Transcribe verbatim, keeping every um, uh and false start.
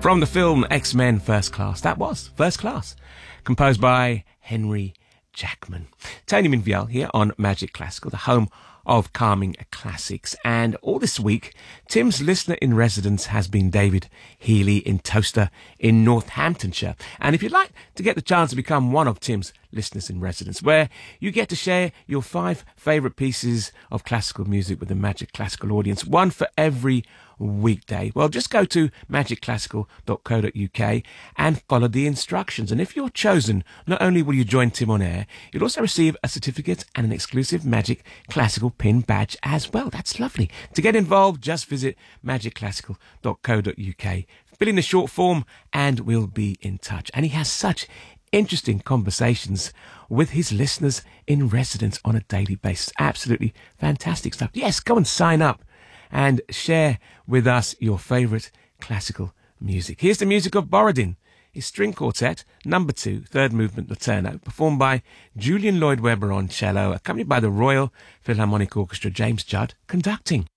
From the film X-Men First Class, that was First Class, composed by Henry Jackman. Tony Minviel here on Magic Classical, the home of calming classics. And all this week, Tim's listener in residence has been David Healy in Towcester in Northamptonshire. And if you'd like to get the chance to become one of Tim's listeners in residence, where you get to share your five favourite pieces of classical music with the Magic Classical audience, one for every weekday, well, just go to magic classical dot co dot uk and follow the instructions. And if you're chosen, not only will you join Tim on air, you'll also receive a certificate and an exclusive Magic Classical pin badge as well. That's lovely. To get involved, just visit magic classical dot co dot uk, fill in the short form, and we'll be in touch. And he has such interesting conversations with his listeners in residence on a daily basis. Absolutely fantastic stuff. Yes, go and sign up and share with us your favourite classical music. Here's the music of Borodin, his string quartet, number two, third movement Laterno, performed by Julian Lloyd Webber on cello, accompanied by the Royal Philharmonic Orchestra, James Judd conducting.